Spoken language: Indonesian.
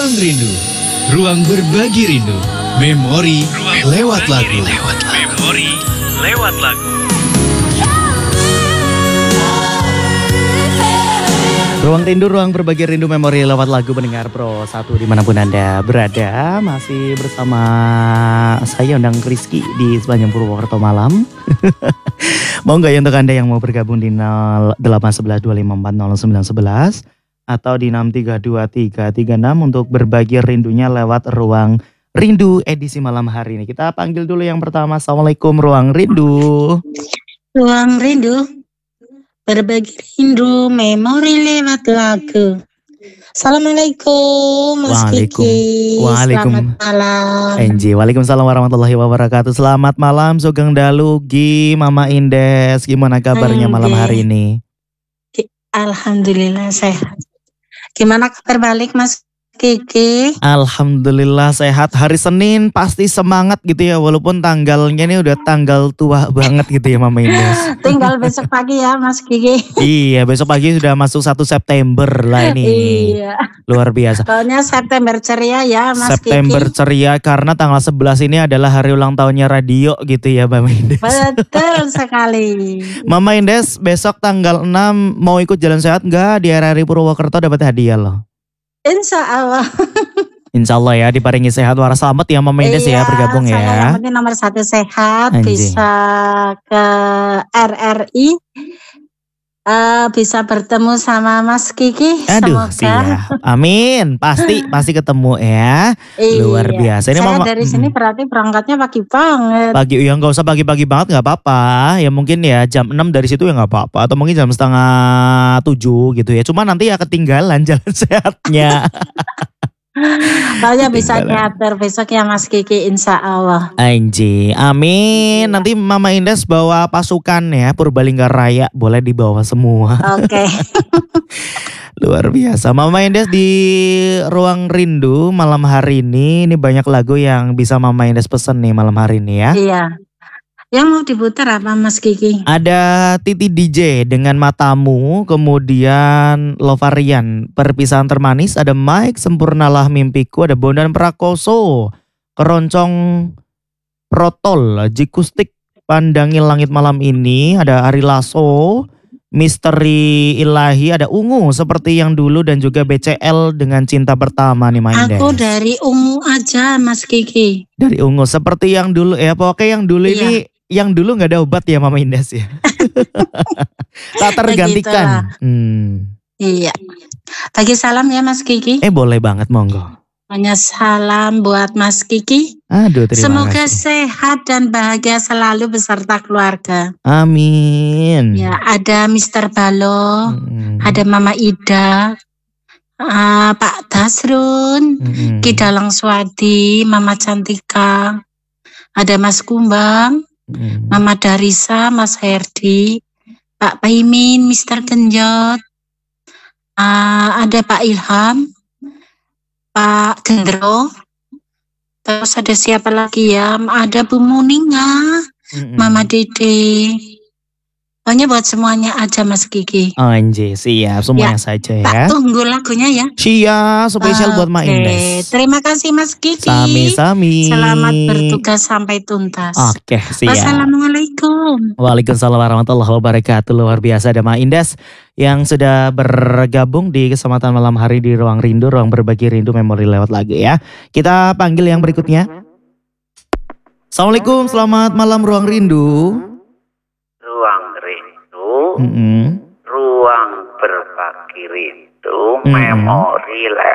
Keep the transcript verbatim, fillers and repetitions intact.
Ruang Rindu, ruang berbagi rindu, memori ruang lewat lagu. Lewat lagu. Memori lewat lagu. Ruang Rindu, ruang berbagi rindu, memori lewat lagu. Pendengar Pro satu dimanapun Anda berada, masih bersama saya Undang Rizky di sepanjang Purwokerto malam. Mau nggak ya untuk Anda yang mau bergabung di nol delapan satu satu dua lima empat nol sembilan satu satu atau di enam tiga dua tiga tiga enam untuk berbagi rindunya lewat Ruang Rindu edisi malam hari ini. Kita panggil dulu yang pertama. Assalamualaikum Ruang Rindu. Ruang Rindu, berbagi rindu, memori lewat lagu. Assalamualaikum Mas Waalaikum. Kiki. Waalaikum. Selamat malam. Enji, waalaikumsalam warahmatullahi wabarakatuh. Selamat malam Sugeng Dalu, Gi, Mama Indes. Gimana kabarnya malam hari ini? Alhamdulillah sehat. Gimana kabar balik Mas Kiki? Alhamdulillah sehat. Hari Senin pasti semangat gitu ya, walaupun tanggalnya ini udah tanggal tua banget gitu ya Mama Indes. Tinggal besok pagi ya Mas Kiki. Iya, besok pagi sudah masuk satu September lah ini. Iya. Luar biasa. Soalnya September ceria ya Mas September Kiki. ceria karena tanggal sebelas ini adalah hari ulang tahunnya radio gitu ya Mama Indes. Betul sekali. Mama Indes, besok tanggal enam mau ikut jalan sehat nggak? Di R R I Purwokerto dapat hadiah loh. Insya Allah. Insya Allah ya, diparingi sehat waras selamat ya Mama Indes Iya, ya, bergabung saya ya. yang penting nomor satu sehat, Anjing. bisa ke R R I, uh, bisa bertemu sama Mas Kiki. Aduh, Semoga. siap. Amin. Pasti pasti ketemu ya. Luar Iya. biasa. Ini Saya Mama dari sini berarti berangkatnya pagi banget. pagi ya, nggak usah pagi-pagi banget nggak apa-apa. Ya mungkin ya jam enam dari situ ya nggak apa-apa, atau mungkin jam setengah tujuh gitu ya. Cuma nanti ya ketinggalan jalan sehatnya. Saya bisa Ketinggalan. nyater besok ya Mas Kiki, insya Allah. Anji, amin. Nanti Mama Indes bawa pasukan ya, Purbalingga Raya boleh dibawa semua. Oke. Luar biasa. Mama Indes di Ruang Rindu malam hari ini, ini banyak lagu yang bisa Mama Indes pesen nih malam hari ini ya. Iya. Yang mau diputar apa Mas Kiki? Ada Titi D J dengan Matamu, kemudian Lovarian Perpisahan Termanis, ada Mike Sempurnalah Mimpiku, ada Bondan Prakoso, Keroncong Protol, Jikustik Pandangi Langit Malam Ini, ada Ari Lasso, Misteri Ilahi, ada Ungu Seperti Yang Dulu, dan juga B C L dengan Cinta Pertama nih Mama Indes. Aku dari Ungu aja Mas Kiki. Dari Ungu Seperti Yang Dulu ya, pokoknya yang dulu Iya. ini, yang dulu nggak ada obat ya Mama Indes ya. Tak tergantikan. Hmm. Iya. Bagi salam ya Mas Kiki. Eh boleh banget, monggo. Hanya salam buat Mas Kiki. Aduh, terima Semoga kasih. sehat dan bahagia selalu beserta keluarga. Amin. Ya, ada Mister Balo, Mm-mm. ada Mama Ida, uh, Pak Dasrun, Mm-mm. Ki Dalang Swadi, Mama Cantika, ada Mas Kumbang, Mm-mm. Mama Darisa, Mas Herdi, Pak Paimin, Mister Genjot, uh, ada Pak Ilham, Pak Gendro, terus ada siapa lagi ya? Ada Bu Muninga, Mm-mm. Mama Dede. Pokoknya buat semuanya aja Mas Kiki. Oh, Anjay, siap semuanya saja ya. Tak tunggu lagunya ya. Siap, spesial buat Ma Oke, Indes. terima kasih Mas Kiki. Sami-sami. Selamat bertugas sampai tuntas. Oke, siap. Wassalamualaikum. Waalaikumsalam warahmatullahi wabarakatuh. Luar biasa ada Ma Indes yang sudah bergabung di kesempatan malam hari di Ruang Rindu, ruang berbagi rindu, memori lewat lagu ya. Kita panggil yang berikutnya. Assalamualaikum, selamat malam Ruang Rindu. Ruang rindu, Mm-mm. ruang berbagi rindu, Mm-mm. memori lewat